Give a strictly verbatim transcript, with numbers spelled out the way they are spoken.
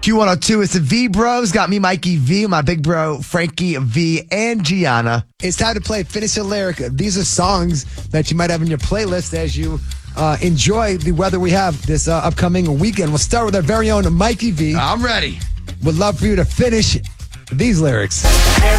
Q one oh two, it's the V Bros. Got me, Mikey V, my big bro, Frankie V, and Gianna. It's time to play Finish a Lyric. These are songs that you might have in your playlist as you uh, enjoy the weather we have this uh, upcoming weekend. We'll start with our very own Mikey V. I'm ready. Would love for you to finish these lyrics.